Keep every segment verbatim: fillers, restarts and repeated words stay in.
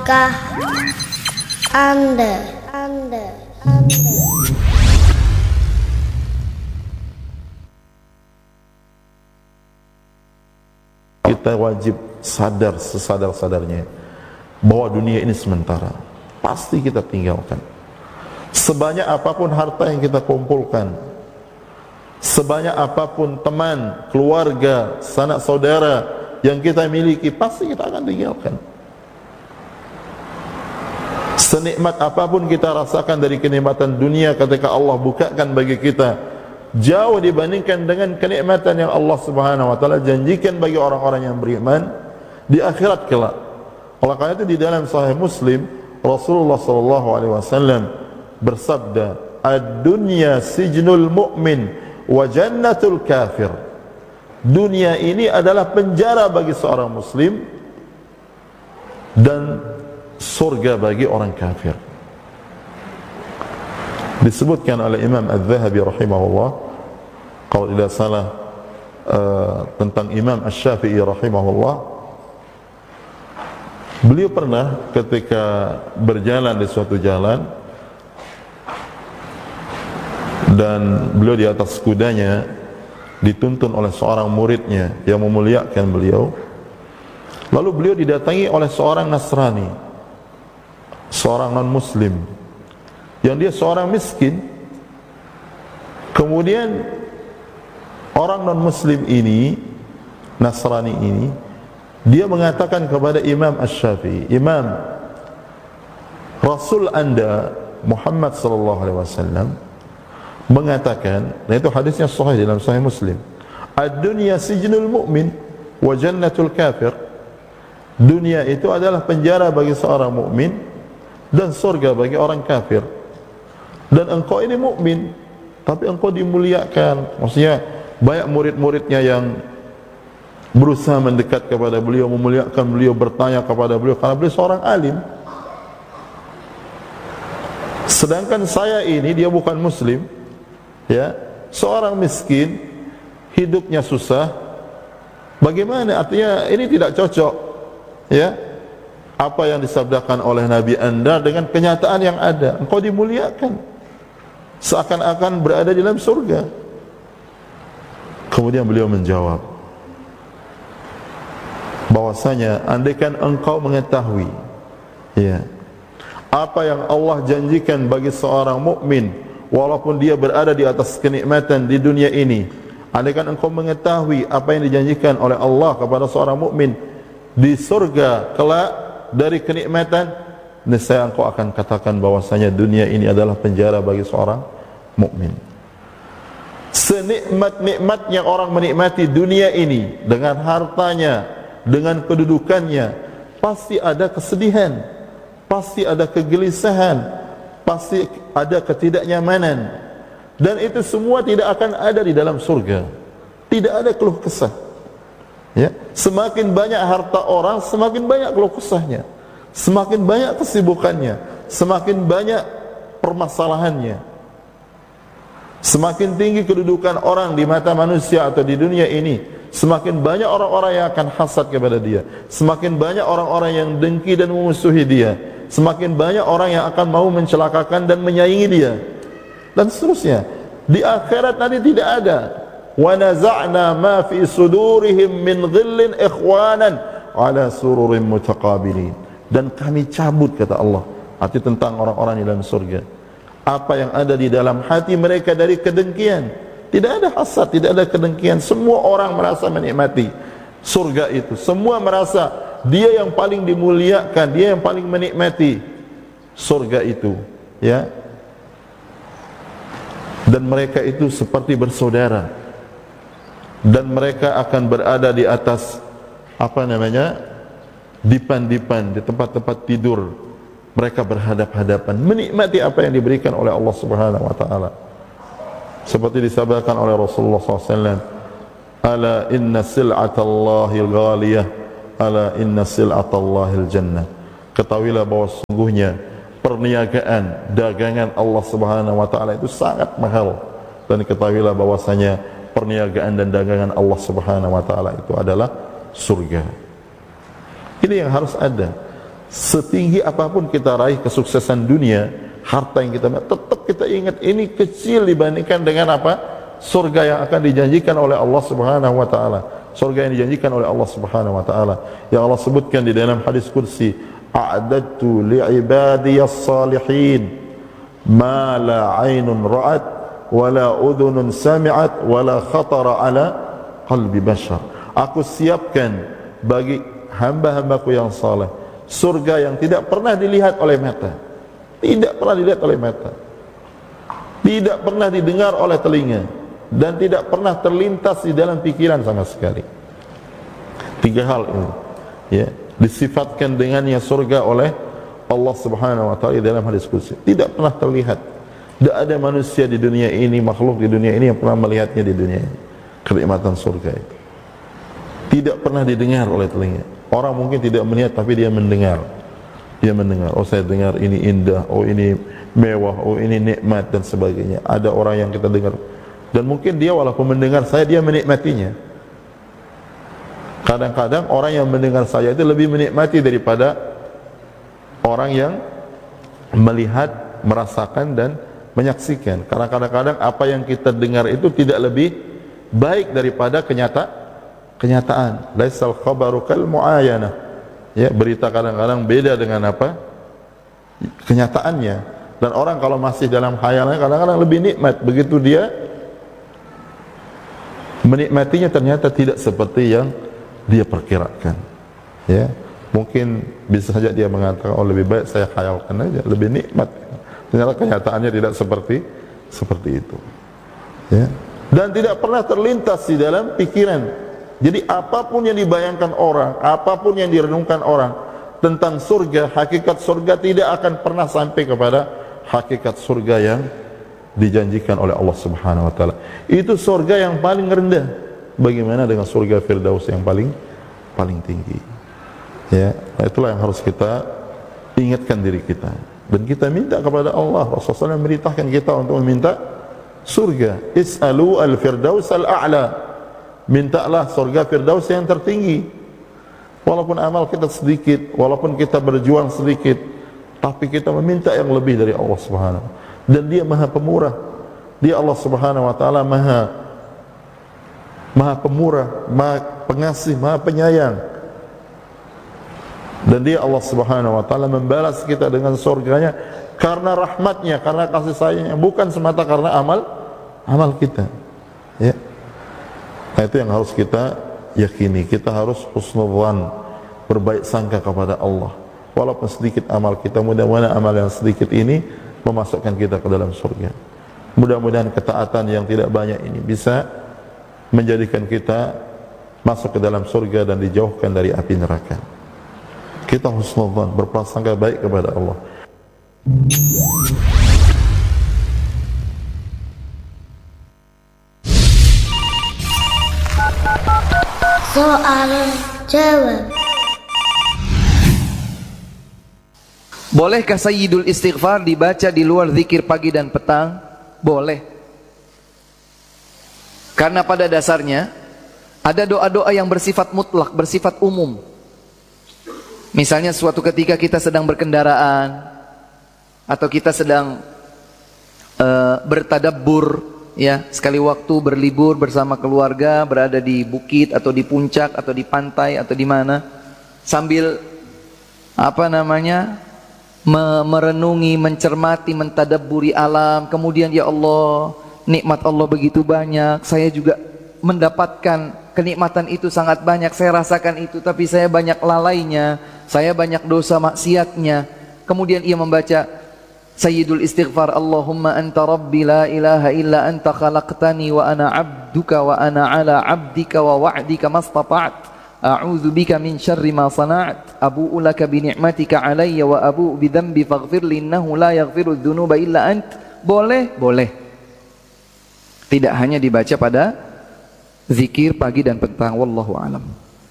Tahukah Anda, Anda, Anda kita wajib sadar sesadar-sadarnya bahwa dunia ini sementara, pasti kita tinggalkan. Sebanyak apapun harta yang kita kumpulkan, sebanyak apapun teman, keluarga, sanak saudara yang kita miliki, pasti kita akan tinggalkan. Senikmat apapun kita rasakan dari kenikmatan dunia ketika Allah bukakan bagi kita, jauh dibandingkan dengan kenikmatan yang Allah Subhanahu wa taala janjikan bagi orang-orang yang beriman di akhirat kelak. Oleh karena itu di dalam Sahih Muslim, Rasulullah sallallahu alaihi wasallam bersabda, "Ad-dunya sijnul mu'min wa jannatul kafir." Dunia ini adalah penjara bagi seorang muslim dan surga bagi orang kafir. Disebutkan oleh Imam Al-Zahabi rahimahullah, kalau tidak salah uh, tentang Imam Asy-Syafi'i rahimahullah, beliau pernah ketika berjalan di suatu jalan dan beliau di atas kudanya dituntun oleh seorang muridnya yang memuliakan beliau. Lalu beliau didatangi oleh seorang Nasrani, seorang non-muslim, yang dia seorang miskin. Kemudian orang non-muslim ini, Nasrani ini, dia mengatakan kepada Imam Asy-Syafi'i, "Imam, Rasul Anda Muhammad sallallahu alaihi wasallam mengatakan," dan itu hadisnya sahih dalam Sahih Muslim, "Ad-dunya sijnul mu'min wa jannatul kafir." Dunia itu adalah penjara bagi seorang mukmin dan surga bagi orang kafir. Dan engkau ini mukmin, tapi engkau dimuliakan. Maksudnya banyak murid-muridnya yang berusaha mendekat kepada beliau, memuliakan beliau, bertanya kepada beliau karena beliau seorang alim. Sedangkan saya ini, dia bukan muslim, ya, seorang miskin, hidupnya susah. Bagaimana? Artinya ini tidak cocok, ya, apa yang disabdakan oleh Nabi Anda dengan kenyataan yang ada. Engkau dimuliakan, seakan-akan berada di dalam surga. Kemudian beliau menjawab bahwasanya andaikan engkau mengetahui, ya, apa yang Allah janjikan bagi seorang mukmin walaupun dia berada di atas kenikmatan di dunia ini, andaikan engkau mengetahui apa yang dijanjikan oleh Allah kepada seorang mukmin di surga kelak dari kenikmatan, niscaya engkau akan katakan bahwasanya dunia ini adalah penjara bagi seorang mukmin. Senikmat-nikmatnya orang menikmati dunia ini dengan hartanya, dengan kedudukannya, pasti ada kesedihan, pasti ada kegelisahan, pasti ada ketidaknyamanan, dan itu semua tidak akan ada di dalam surga. Tidak ada keluh kesah. Ya, semakin banyak harta orang, semakin banyak keluh kesahnya, semakin banyak kesibukannya, semakin banyak permasalahannya. Semakin tinggi kedudukan orang di mata manusia atau di dunia ini, semakin banyak orang-orang yang akan hasad kepada dia, semakin banyak orang-orang yang dengki dan memusuhi dia, semakin banyak orang yang akan mau mencelakakan dan menyaingi dia, dan seterusnya. Di akhirat nanti tidak ada. Wa naza'na ma fi sudurihim min ghillin ikhwanan ala sururin mutaqabilin. Dan kami cabut, kata Allah, arti tentang orang-orang di dalam surga, apa yang ada di dalam hati mereka dari kedengkian. Tidak ada hasad, tidak ada kedengkian. Semua orang merasa menikmati surga itu. Semua merasa dia yang paling dimuliakan, dia yang paling menikmati surga itu, ya. Dan mereka itu seperti bersaudara. Dan mereka akan berada di atas, apa namanya, dipan-dipan, di tempat-tempat tidur. Mereka berhadap-hadapan, menikmati apa yang diberikan oleh Allah Subhanahu wa taala. Seperti disabdakan oleh Rasulullah sallallahu alaihi wasallam, "Ala inna sil'atallahil ghaliyah, ala inna sil'atallahil jannah." Ketahuilah bahwa sungguhnya perniagaan, dagangan Allah Subhanahu wa taala itu sangat mahal. Dan ketahuilah bahwasanya perniagaan dan dagangan Allah Subhanahu wa taala itu adalah surga. Ini yang harus ada. setinggi apapun kita raih kesuksesan dunia, harta yang kita tetap kita ingat ini kecil dibandingkan dengan apa? Surga yang akan dijanjikan oleh Allah Subhanahu wa taala. Surga yang dijanjikan oleh Allah Subhanahu wa taala. Yang Allah sebutkan di dalam hadis qudsi, a'dadtu li'ibadiyas salihin ma la 'ainun ra'at wa la udhunun sami'at wa la khatara 'ala qalbi bashar. Aku siapkan bagi hamba-hambaku yang saleh surga yang tidak pernah dilihat oleh mata, tidak pernah dilihat oleh mata, tidak pernah didengar oleh telinga, dan tidak pernah terlintas di dalam pikiran sama sekali. Tiga hal ini ya disifatkan dengannya surga oleh Allah Subhanahu wa taala dalam hadis qudsi. Tidak pernah terlihat. Tidak ada manusia di dunia ini, makhluk di dunia ini yang pernah melihatnya di dunia ini. Kenikmatan surga itu tidak pernah didengar oleh telinga. Orang mungkin tidak melihat tapi dia mendengar. Dia mendengar, oh saya dengar ini indah, oh ini mewah, oh ini nikmat dan sebagainya. Ada orang yang kita dengar dan mungkin dia walaupun mendengar saya, dia menikmatinya. Kadang-kadang orang yang mendengar saya itu lebih menikmati daripada orang yang melihat, merasakan dan menyaksikan. Karena kadang-kadang apa yang kita dengar itu tidak lebih baik daripada kenyataan. Kenyataan. Laisal khabaru kal muayanah. Ya, berita kadang-kadang beda dengan apa? Kenyataannya. Dan orang kalau masih dalam khayalannya kadang-kadang lebih nikmat. Begitu dia menikmatinya ternyata tidak seperti yang dia perkirakan. Ya, mungkin bisa saja dia mengatakan, oh lebih baik saya khayalkan aja, lebih nikmat. Ternyata kenyataannya tidak seperti seperti itu. Ya. Dan tidak pernah terlintas di dalam pikiran. Jadi apapun yang dibayangkan orang, apapun yang direnungkan orang tentang surga, hakikat surga tidak akan pernah sampai kepada hakikat surga yang dijanjikan oleh Allah Subhanahu wa taala. Itu surga yang paling rendah. Bagaimana dengan surga Firdaus yang paling paling tinggi? Ya, nah itulah yang harus kita ingatkan diri kita. Dan kita minta kepada Allah. Rasulullah shallallahu alaihi wasallam memerintahkan kita untuk meminta surga. Is'alu al-firdaus al-a'la. Mintalah surga Firdaus yang tertinggi. Walaupun amal kita sedikit, walaupun kita berjuang sedikit, tapi kita meminta yang lebih dari Allah Subhanahu. Dan Dia Maha Pemurah. Dia Allah Subhanahu wa taala Maha Maha Pemurah, Maha Pengasih, Maha Penyayang. Dan Dia Allah Subhanahu wa taala membalas kita dengan surganya karena rahmatnya, karena kasih sayangnya, bukan semata karena amal amal kita. Ya. Nah itu yang harus kita yakini. Kita harus husnudzan, berbaik sangka kepada Allah. Walaupun sedikit amal kita, mudah-mudahan amal yang sedikit ini memasukkan kita ke dalam surga. Mudah-mudahan ketaatan yang tidak banyak ini bisa menjadikan kita masuk ke dalam surga dan dijauhkan dari api neraka. Kita husnudzan, berprasangka baik kepada Allah. Soal jawab. Bolehkah Sayyidul Istighfar dibaca di luar zikir pagi dan petang? Boleh. Karena pada dasarnya ada doa-doa yang bersifat mutlak, bersifat umum. Misalnya suatu ketika kita sedang berkendaraan atau kita sedang uh, bertadabbur, ya, sekali waktu berlibur bersama keluarga, berada di bukit atau di puncak atau di pantai atau di mana, sambil apa namanya merenungi, mencermati, mentadabburi alam. Kemudian ya Allah, nikmat Allah begitu banyak, saya juga mendapatkan kenikmatan itu sangat banyak, saya rasakan itu, tapi saya banyak lalainya, saya banyak dosa maksiatnya. Kemudian ia membaca Sayyidul Istighfar, Allahumma anta rabbi la ilaha illa anta khalaqtani wa ana abduka wa ana ala abdika wa wa'dika mastata'at, a'udzu bika min syarri ma sana'at, abu'u laka bi ni'matika alayya wa abu'u bi dhanbi faghfir li innahu la yaghfiru dzunuba illa ant. Boleh? Boleh. Tidak hanya dibaca pada zikir pagi dan petang, wallahu alam.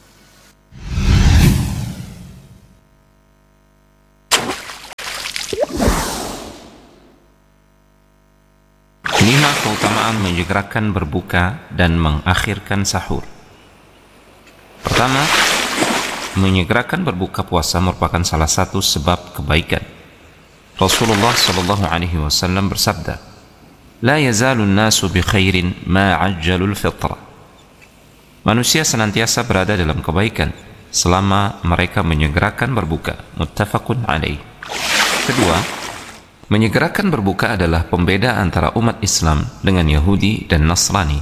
Lima keutamaan menyegerakan berbuka dan mengakhirkan sahur. Pertama, menyegerakan berbuka puasa merupakan salah satu sebab kebaikan. Rasulullah sallallahu alaihi wasallam bersabda, "La yazalun nasu bi khairin ma ajjalul fitra." Manusia senantiasa berada dalam kebaikan selama mereka menyegerakan berbuka. Muttafaqun alaih. Kedua, menyegerakan berbuka adalah pembeda antara umat Islam dengan Yahudi dan Nasrani.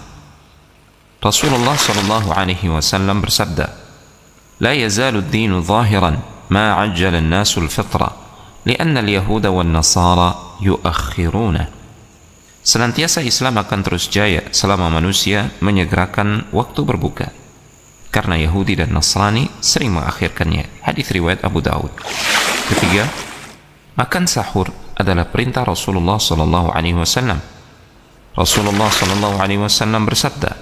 Rasulullah sallallahu alaihi wasallam bersabda, "La yazalu ad-dinu zahiran ma ajjala an-nasu al-fitra." Lianna al-Yahuda wal-Nasara yuakhiruna. Senantiasa Islam akan terus jaya selama manusia menyegerakan waktu berbuka, karena Yahudi dan Nasrani sering mengakhirkannya. Hadis riwayat Abu Daud. Ketiga, makan sahur adalah perintah Rasulullah sallallahu alaihi wasallam. Rasulullah sallallahu alaihi wasallam bersabda,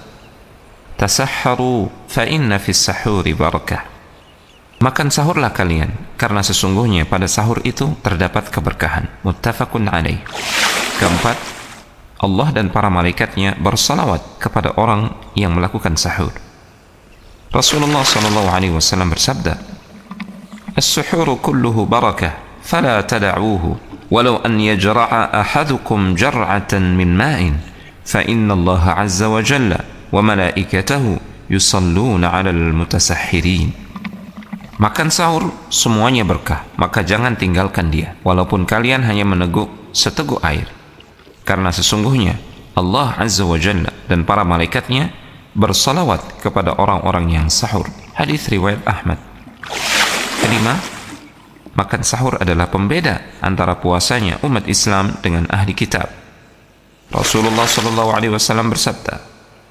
"Tasahharu fa inna fis sahuri barakah." Makan sahurlah kalian, karena sesungguhnya pada sahur itu terdapat keberkahan. Muttafaqun alaih. Keempat, Allah dan para malaikatnya bersalawat kepada orang yang melakukan sahur. Rasulullah sallallahu alaihi wasallam bersabda, "As-suhuru kulluhu barakah, fala tada'uhu, walau an yajra'a ahadukum jar'atan min ma'in, fa inna Allah azza wa jalla wa malaikatahu yusalluna 'alal mutasahhirin." Makan sahur semuanya berkah, maka jangan tinggalkan dia, walaupun kalian hanya meneguk seteguk air. Karena sesungguhnya Allah Azza wa Jalla dan para malaikatnya bersalawat kepada orang-orang yang sahur. Hadis riwayat Ahmad. Kelima, makan sahur adalah pembeda antara puasanya umat Islam dengan ahli kitab. Rasulullah sallallahu alaihi wasallam bersabda,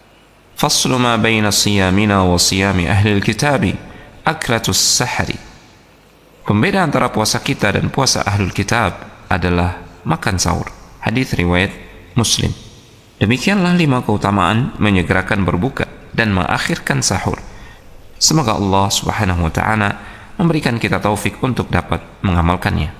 "Faslu ma baina siyamina wa siyami ahli al-kitabi aklatus sahari." Pembeda antara puasa kita dan puasa ahlul kitab adalah makan sahur. Hadis riwayat Muslim. Demikianlah lima keutamaan menyegerakan berbuka dan mengakhirkan sahur. Semoga Allah Subhanahu wa taala memberikan kita taufik untuk dapat mengamalkannya.